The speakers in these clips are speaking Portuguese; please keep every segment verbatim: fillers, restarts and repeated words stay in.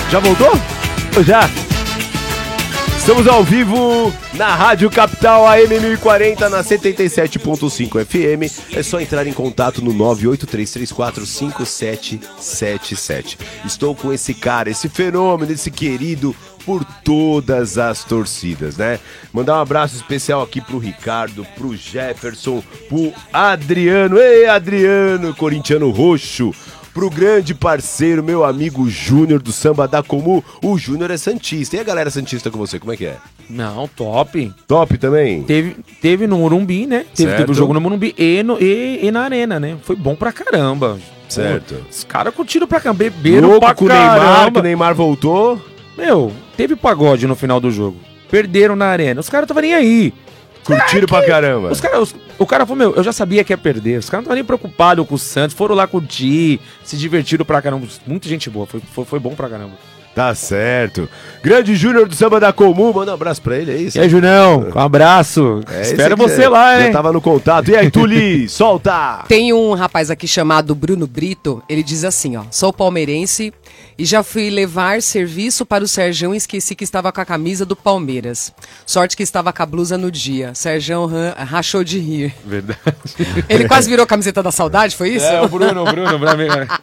Já voltou? Já. Estamos ao vivo na Rádio Capital A M mil e quarenta, na setenta e sete ponto cinco F M. É só entrar em contato no nove oito três três quatro cinco sete sete sete. Estou com esse cara, esse fenômeno, esse querido por todas as torcidas, né? Mandar um abraço especial aqui pro Ricardo, pro Jefferson, pro Adriano. Ei, Adriano, corintiano roxo. Pro grande parceiro, meu amigo Júnior do Samba da Comu. O Júnior é santista. E a galera santista com você, como é que é? Não, top. Top também? Teve, teve no Morumbi, né? Teve, teve o jogo no Morumbi e, no, e, e na Arena, né? Foi bom pra caramba. Certo. Pô, os caras curtiram pra caramba, beberam Louco pra com caramba. O Neymar, que o Neymar voltou. Meu, teve pagode no final do jogo. Perderam na Arena. Os caras estavam nem aí. Curtiram pra caramba. Os cara, os, o cara falou, meu, eu já sabia que ia perder. Os caras não estavam nem preocupados com o Santos. Foram lá curtir, se divertiram pra caramba. Muita gente boa, foi, foi, foi bom pra caramba. Tá certo. Grande Júnior do Samba da Comu, manda um abraço pra ele, é isso? E aí, Junão, um abraço. É, Espero você é, lá, hein? Já tava no contato. E aí, Tuli, solta! Tem um rapaz aqui chamado Bruno Brito, ele diz assim, ó, sou palmeirense e já fui levar serviço para o Serjão e esqueci que estava com a camisa do Palmeiras. Sorte que estava com a blusa no dia. Serjão rachou de rir. Verdade. Ele quase virou camiseta da saudade, foi isso? É, o Bruno, o Bruno, pra mim.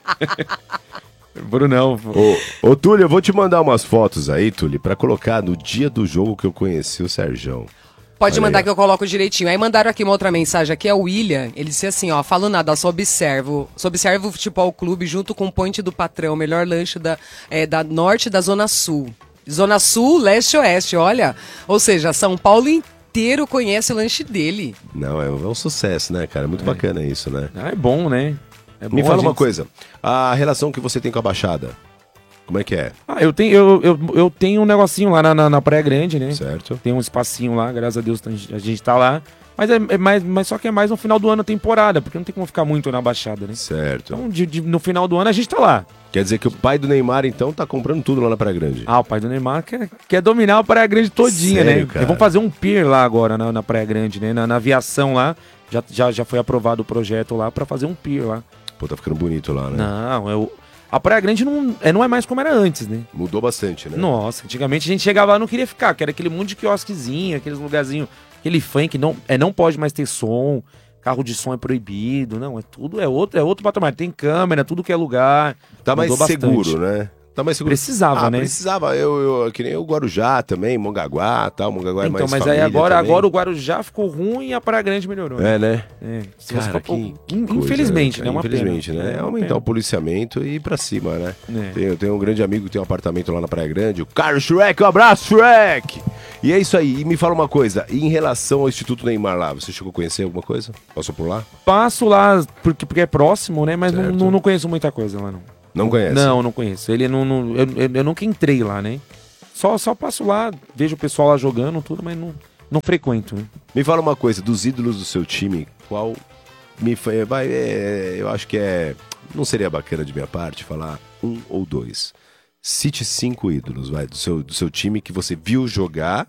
Brunão. Ô, ô, Túlio, eu vou te mandar umas fotos aí, Túlio, pra colocar no dia do jogo que eu conheci o Serjão. Pode Olha mandar aí, que eu coloco direitinho. Aí mandaram aqui uma outra mensagem aqui, é o William. Ele disse assim, ó, falo nada, só observo. Só observo o Futebol Clube junto com o Ponte do Patrão, o melhor lanche da, é, da norte da Zona Sul. Zona Sul, leste e oeste, olha. Ou seja, São Paulo inteiro conhece o lanche dele. Não, é, é um sucesso, né, cara? Muito é. bacana isso, né? Ah, é bom, né? É bom. Me fala gente... uma coisa, a relação que você tem com a Baixada, como é que é? Ah, eu tenho, eu, eu, eu tenho um negocinho lá na, na, na Praia Grande, né? Certo. Tem um espacinho lá, graças a Deus a gente tá lá. Mas, é, é mais, mas só que é mais no final do ano a temporada, porque não tem como ficar muito na Baixada, né? Certo. Então de, de, no final do ano a gente tá lá. Quer dizer que o pai do Neymar, então, tá comprando tudo lá na Praia Grande. Ah, o pai do Neymar quer, quer dominar a Praia Grande todinha, Sério, né? cara? Vamos fazer um pier lá agora na, na Praia Grande, né? Na, na aviação lá, já, já, já foi aprovado o projeto lá pra fazer um pier lá. Pô, tá ficando bonito lá, né? Não, eu... A Praia Grande não é, não é mais como era antes, né? Mudou bastante, né? Nossa, antigamente a gente chegava lá e não queria ficar, que era aquele monte de quiosquezinho, aqueles lugarzinhos, aquele funk, não, é, não pode mais ter som, carro de som é proibido, não, é tudo, é outro, é outro patamar, tem câmera, tudo que é lugar. Tá mais bastante. seguro, né? Tá mais seguro. Precisava, ah, né? Precisava, eu, eu, que nem o Guarujá também, Mongaguá, tal, Mongaguá é então, mais mas família aí agora, também. agora o Guarujá ficou ruim e a Praia Grande melhorou. É, né? É, se Cara, for- que, que infelizmente, coisa, né? Uma Infelizmente, pena. né? É uma aumentar pena. o policiamento e ir pra cima, né? É. Tem, eu tenho um grande amigo que tem um apartamento lá na Praia Grande, o Carlos Shrek, um abraço, Shrek! E é isso aí, e me fala uma coisa, e em relação ao Instituto Neymar lá, você chegou a conhecer alguma coisa? Passou por lá? Passo lá porque, porque é próximo, né? Mas não, Certo. não, não conheço muita coisa lá, não. Não conhece? Não, não conheço. Ele não, não eu, eu, eu nunca entrei lá, né? Só, só passo lá, vejo o pessoal lá jogando, tudo, mas não, não frequento, né? Me fala uma coisa, dos ídolos do seu time, qual me foi, vai, é, eu acho que é, não seria bacana de minha parte falar um ou dois. Cite cinco ídolos, vai, do seu, do seu time que você viu jogar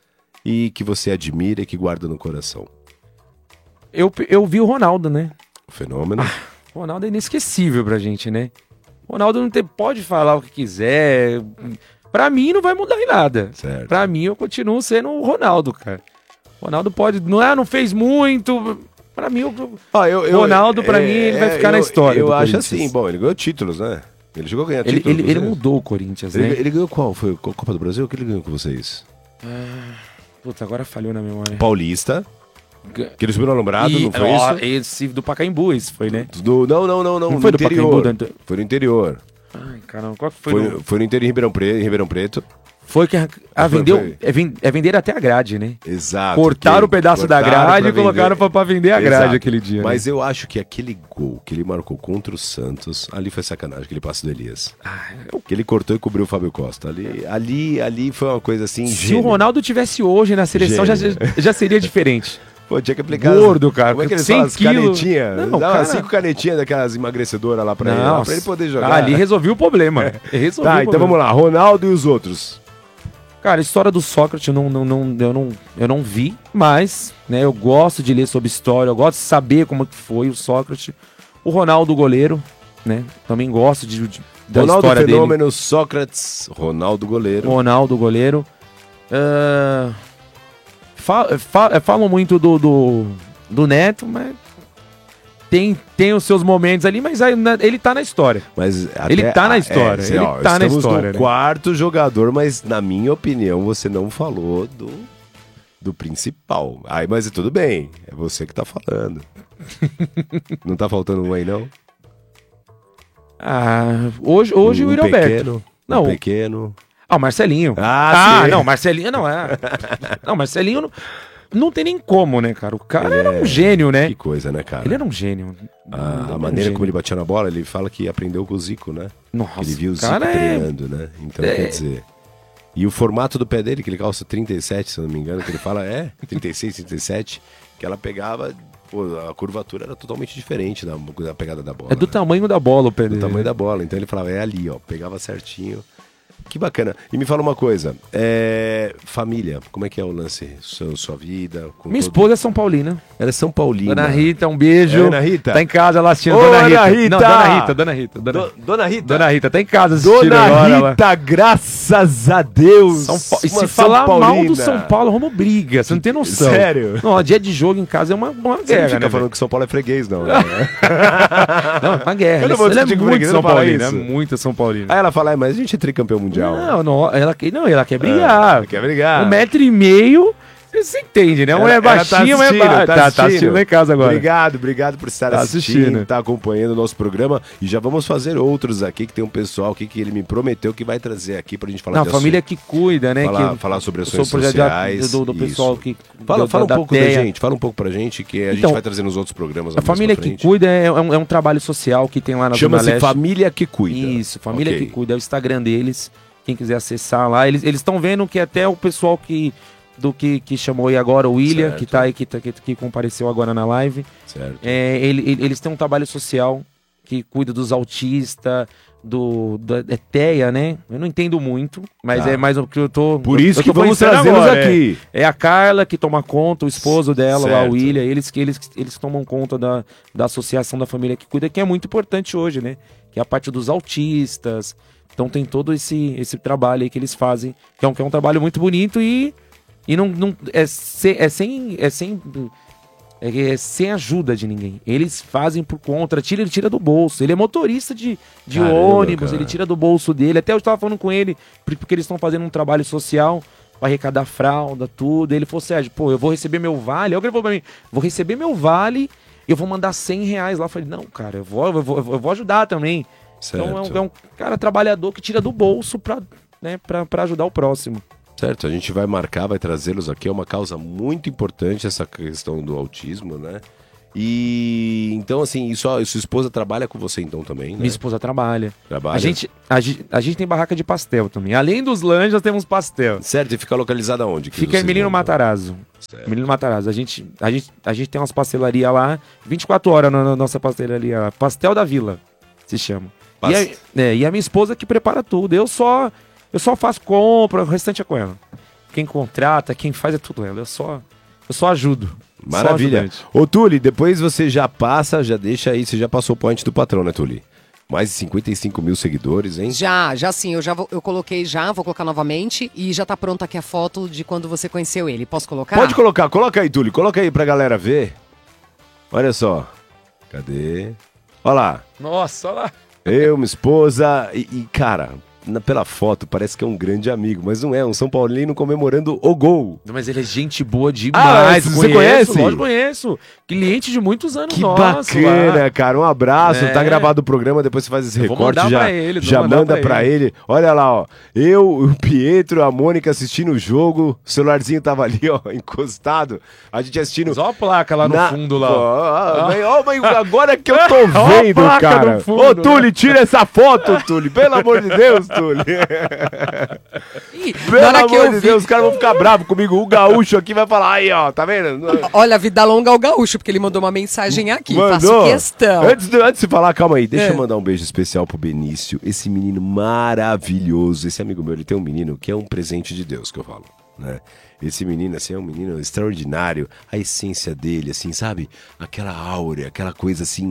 e que você admira e que guarda no coração. Eu, eu vi o Ronaldo, né? O fenômeno. Ah, o Ronaldo é inesquecível pra gente, né? O Ronaldo não tem, pode falar o que quiser. Pra mim não vai mudar em nada. Certo. Pra mim eu continuo sendo o Ronaldo, cara. O Ronaldo pode, não é, não fez muito. Pra mim o Ah, eu, eu, Ronaldo, pra é, mim, ele vai é, ficar eu, na história. Eu do acho Corinthians. assim, bom, ele ganhou títulos, né? Ele chegou a ganhar Ele, títulos. ele, com ele você? mudou o Corinthians, Ele, né? ele ganhou qual? Foi a Copa do Brasil? O que ele ganhou com vocês? Puta, agora falhou na memória. Paulista. Que ele subiu no Alombrado, E- não foi ó, isso? Esse do Pacaembu, esse foi, né? Do, não, não, não, não. Não no foi do interior. Pacaembu, do- Foi no interior. Ai, caramba, qual que foi? Foi, no- foi no interior em Ribeirão Preto. Em Ribeirão Preto. Foi que a, a Foi- vendeu, foi. É, ven- é vender até a grade, né? Exato. Cortaram que- o pedaço da cortaram grade pra e colocaram pra, pra vender a grade aquele dia. Mas né? eu acho que aquele gol que ele marcou contra o Santos, ali foi sacanagem, aquele passe do Elias. Ah, eu- Que ele cortou e cobriu o Fábio Costa. Ali, ali, ali foi uma coisa assim, Se gênio. o Ronaldo tivesse hoje na seleção, já, Gênio. já seria diferente. Pô, tinha que aplicar... Gordo, cara. Como é que eles cem falam? As quilos. canetinhas? Não, Dava cara- cinco canetinhas daquelas emagrecedoras lá pra ele, lá, pra ele poder jogar. Ali resolveu o problema. Resolveu Tá, o então problema. vamos lá. Ronaldo e os outros. Cara, a história do Sócrates eu não, não, não, eu, não, eu não vi, mas né, eu gosto de ler sobre história, eu gosto de saber como que foi o Sócrates. O Ronaldo, goleiro, né? Também gosto de, de, da Ronaldo história Fenômeno, dele. Sócrates, Ronaldo Goleiro. Ronaldo, goleiro. Uh, fa fa falam muito do, do, do Neto, mas tem, tem os seus momentos ali, mas aí, na, ele tá na história. Mas até, ele tá na história. É, assim, ele ó, tá na estamos história. no né? quarto jogador, mas na minha opinião você não falou do, do principal. Aí, mas tudo bem, é você que tá falando. Não tá faltando um aí, não? Ah, hoje, hoje um o Yuri Alberto. Pequeno, Não. Um pequeno. Ah, o Marcelinho. Ah, ah sim. não, Marcelinho não é. Não, Marcelinho não, não tem nem como, né, cara? O cara Ele era é- um gênio, né? Que coisa, né, cara? Ele era um gênio. Ele A, era a um maneira gênio. como ele batia na bola, ele fala que aprendeu com o Zico, né? Nossa, Ele viu o o Zico cara é... treinando, né? Então, É. quer dizer... E o formato do pé dele, que ele calça trinta e sete, se eu não me engano, que ele fala é trinta e seis, trinta e sete, que ela pegava... Pô, a curvatura era totalmente diferente da, da pegada da bola. É do né? tamanho da bola o pé Do dele. tamanho da bola. Então ele falava, é ali, ó, pegava certinho. Que bacana. E me fala uma coisa, é... família, como é que é o lance? Sua, sua vida? Com Minha todo- esposa é São Paulina. Ela é São Paulina. Dona Rita, um beijo. É, Dona Rita? Tá em casa lá assistindo. Ô, Dona Rita. Dona Rita! Não, Dona Rita, Dona Rita. Dona, Do- Dona Rita. Dona Rita, tá em casa assistindo Dona agora. ela- Rita, graças a Deus. São Pa- E Uma se São falar mal Paulina. do São Paulo, Romo briga. Você não tem noção. Sério? Não, dia de jogo em casa é uma, uma Você não guerra, fica né? falando que São Paulo é freguês, não. Né? Não, é uma guerra. Eu não vou Ele é discutir com muito ninguém, São não fala Paulino. É isso. muito São Paulino. Aí ela fala, "Ah, mas a gente é tricampeão mundial. Não, não, ela, que- não, ela quer brigar. ela quer brigar. Um metro e meio, você entende, né? Uma é baixinha, uma é baixa. Tá, tá assistindo lá em casa agora. Obrigado, obrigado por estar Tá assistindo, assistindo. tá acompanhando o nosso programa. E já vamos fazer outros aqui, que tem um pessoal aqui que ele me prometeu que vai trazer aqui pra gente falar Não, de família que cuida, né? Falar- que, falar sobre eu ações sou projeto de- sociais, do, do pessoal isso. que... Fala, da- fala um da pouco da TEA. gente, fala um pouco pra gente, que a gente Então, vai trazer nos outros programas. A mais família pra que frente. cuida é, é um, é um trabalho social que tem lá na Zona Chama-se Leste. Família que Cuida. Isso, Família Ok. que Cuida, é o Instagram deles. Quem quiser acessar lá, eles estão vendo que até o pessoal que do que, que chamou aí agora, o William, Certo. que tá aí, que, tá- que, que compareceu agora na live, Certo. é, ele- ele- eles têm um trabalho social que cuida dos autistas, do, da é TEA, né? Eu não entendo muito, mas Tá. é mais o que eu tô... Por eu- isso eu que tô vamos conhecendo trazê-los agora, aqui. É, é a Carla que toma conta, o esposo dela, lá, Certo. o William, eles, eles, eles tomam conta da, da associação da família que cuida, que é muito importante hoje, né? Que é a parte dos autistas. Então tem todo esse, esse trabalho aí que eles fazem, que é um, que é um trabalho muito bonito e, e não, não é, se, é sem é sem é, é sem ajuda de ninguém. Eles fazem por conta, tira, ele tira do bolso. Ele é motorista de, de Caramba, ônibus, cara. ele tira do bolso dele. Até eu estava falando com ele, por- porque eles estão fazendo um trabalho social para arrecadar fralda, tudo. Ele falou, Sérgio, pô, eu vou receber meu vale. Alguém falou pra mim, vou receber meu vale e eu vou mandar cem reais lá. Eu falei, não, cara, eu vou, eu vou, eu vou ajudar também. Certo. Então é um, é um cara trabalhador que tira do bolso pra, né, pra, pra ajudar o próximo. Certo, a gente vai marcar, vai trazê-los aqui. É uma causa muito importante essa questão do autismo, né? E então, assim, e sua, sua esposa trabalha com você então também, né? Minha esposa trabalha. Trabalha. A gente, a, gente, a gente tem barraca de pastel também. Além dos lanches, nós temos pastel. Certo, e fica localizada onde? que Fica em vocês Menino vão? Matarazzo. Certo. Menino Matarazzo. A gente, a, gente, a gente tem umas pastelarias lá, vinte e quatro horas na na nossa pastelaria lá. Pastel da Vila, se chama. E Past- a, é, e a minha esposa que prepara tudo. Eu só, eu só faço compra, o restante é com ela. Quem contrata, quem faz é tudo ela. Eu só, eu só ajudo. Só Maravilha. ajudante. Ô, Tuli, depois você já passa, já deixa aí, você já passou o point do patrão, né, Tuli? Mais de cinquenta e cinco mil seguidores, hein? Já, já sim, eu já vou- eu coloquei já, vou colocar novamente e já tá pronta aqui a foto de quando você conheceu ele. Posso colocar? Pode colocar, coloca aí, Tuli, coloca aí pra galera ver. Olha só. Cadê? Olha lá. Nossa, olha lá. Eu, minha esposa e, e, cara, na- pela foto parece que é um grande amigo, mas não é, um São Paulino comemorando o gol. Mas ele é gente boa demais. Ah, você conheço, conhece? Lógico, conheço. Cliente de muitos anos Que nosso bacana, lá. cara. Um abraço. É. Tá gravado o programa, depois você faz esse Eu vou recorte. mandar Já, pra ele, vou já mandar manda pra pra ele. Olha lá, ó. Eu, o Pietro, a Mônica assistindo o jogo. O celularzinho tava ali, ó, encostado. A gente assistindo. Mas olha a placa lá no na- fundo lá. Ó, ó. ó, mãe, ó, mãe, agora que eu tô Ó a vendo, placa cara. no fundo, Ô, né? Tuli, tira essa foto, Tuli. Pelo amor de Deus, Tuli. Ih, Pelo na hora que amor eu de vi, Deus, os caras vão ficar bravos comigo. O gaúcho aqui vai falar, aí, ó, tá vendo? olha, vida longa ao gaúcho, porque ele mandou uma mensagem aqui, faço Mandou? questão. Antes de, antes de falar, calma aí, deixa É. eu mandar um beijo especial pro Benício, esse menino maravilhoso, esse amigo meu, ele tem um menino que é um presente de Deus, que eu falo, né? Esse menino, assim, é um menino extraordinário, a essência dele, assim, sabe? Aquela áurea, aquela coisa, assim,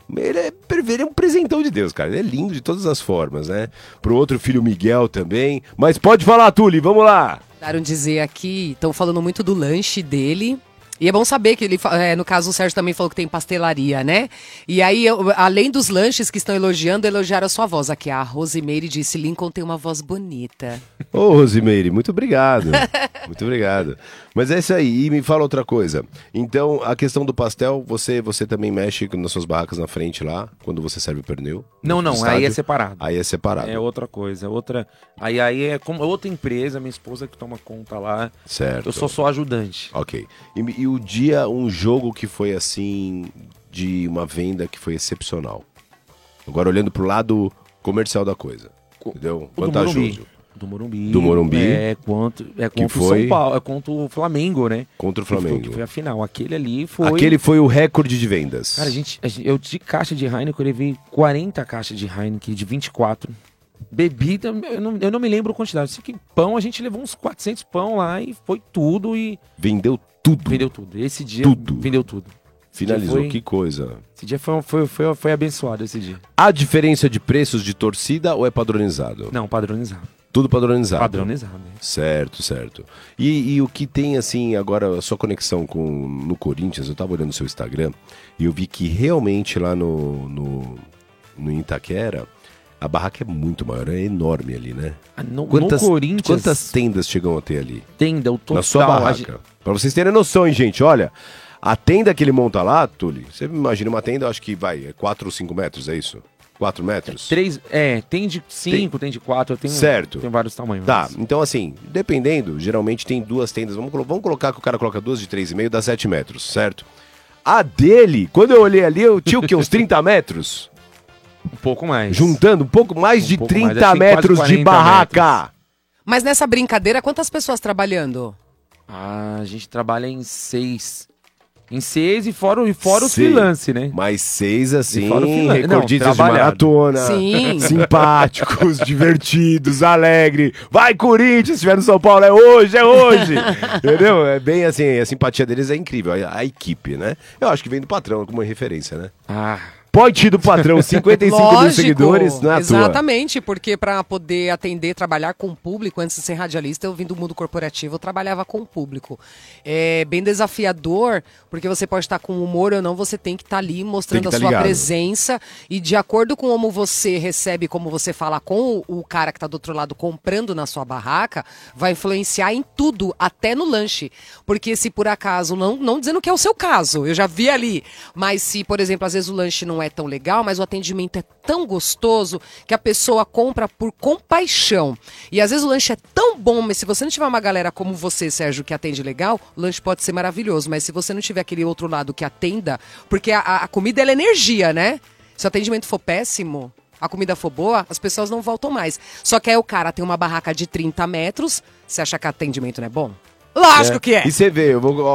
Ele é, ele é um presentão de Deus, cara. Ele é lindo de todas as formas, né? Pro outro filho Miguel também. Mas pode falar, Tuli, vamos lá. Mandaram dizer aqui, estão falando muito do lanche dele. E é bom saber que ele, fa- é, no caso o Sérgio também falou que tem pastelaria, né? E aí, eu- além dos lanches que estão elogiando, elogiaram a sua voz. Aqui a Rosimeire disse, Lincoln tem uma voz bonita. Ô, Rosimeire, muito obrigado. Muito obrigado. Mas é isso aí. E me fala outra coisa. Então, a questão do pastel, você, você também mexe nas suas barracas na frente lá, quando você serve o pernil? Não, no não, estádio? aí é separado. Aí é separado. É outra coisa, é outra. Aí, aí é como outra empresa, minha esposa que toma conta lá. Certo. Eu sou só ajudante. Ok. E, e o dia, um jogo que foi assim, de uma venda que foi excepcional. Agora olhando pro lado comercial da coisa. Entendeu? O do Vantajoso. Morumbi. Do Morumbi. Do Morumbi. É, quanto, é contra o foi? São Paulo, é contra o Flamengo, né? Contra o Que foi- Flamengo. Que foi a final. Aquele ali foi... Aquele foi o recorde de vendas. Cara, a gente, a gente- eu de caixa de Heineken, eu levei quarenta caixas de Heineken, de vinte e quatro. Bebida, eu não, eu não me lembro a quantidade. Sei que pão, a gente levou uns quatrocentos pão lá e foi tudo e Vendeu tudo. vendeu tudo. Esse dia Tudo. vendeu tudo. Finalizou, Foi- que coisa. Esse dia foi, foi, foi, foi abençoado, esse dia. Há diferença de preços de torcida ou é padronizado? Não, padronizado. Tudo padronizado. Padronizado. né? Certo, certo. E, e o que tem, assim, agora, a sua conexão com no Corinthians, eu tava olhando o seu Instagram e eu vi que realmente lá no, no, no Itaquera, a barraca é muito maior, é enorme ali, né? Ah, No, Quantas, no Corinthians, quantas tendas chegam a ter ali? tenda, o total... na sua a barraca. gente- Pra vocês terem noção, hein, gente, olha, a tenda que ele monta lá, Tuli, você imagina uma tenda, eu acho que vai, é quatro ou cinco metros, é isso? quatro metros? Três, é, tem de cinco, tem, de quatro, eu tenho, Certo. tenho vários tamanhos. Tá, mas- então assim, dependendo, geralmente tem duas tendas. Vamos, colo- vamos colocar que o cara coloca duas de três e meio, dá sete metros, certo? A dele, quando eu olhei ali, eu tinha o quê? Uns trinta metros? Um pouco mais. Juntando um pouco mais Um de pouco mais, trinta acho que quase metros de quarenta barraca. Mas nessa brincadeira, quantas pessoas trabalhando? Ah, a gente trabalha em seis. Em seis e fora, e fora os Seis. freelance, né? Mais seis, assim, E fora o freelance. recordistas Não, de trabalhado. maratona. Sim. Simpáticos, divertidos, alegres. Vai, Corinthians, se estiver no São Paulo, é hoje, é hoje. Entendeu? É bem assim, a simpatia deles é incrível. A, a equipe, né? Eu acho que vem do patrão como referência, né? Ah, Point do patrão, cinquenta e cinco mil seguidores, não é à toa. Exatamente, porque para poder atender, trabalhar com o público, antes de ser radialista, eu vim do mundo corporativo, eu trabalhava com o público. É bem desafiador, porque você pode estar com humor ou não, você tem que estar ali mostrando Tem que a tá sua ligado. presença e de acordo com como você recebe, como você fala com o, o cara que está do outro lado comprando na sua barraca, vai influenciar em tudo, até no lanche. Porque se por acaso, não, não dizendo que é o seu caso, eu já vi ali, mas se, por exemplo, às vezes o lanche não é tão legal, mas o atendimento é tão gostoso que a pessoa compra por compaixão. E às vezes o lanche é tão bom, mas se você não tiver uma galera como você, Sérgio, que atende legal, o lanche pode ser maravilhoso, mas se você não tiver aquele outro lado que atenda, porque a, a comida ela é energia, né? Se o atendimento for péssimo, a comida for boa, as pessoas não voltam mais. Só que aí o cara tem uma barraca de trinta metros, você acha que atendimento não é bom? Lógico que é! E você vê, eu vou,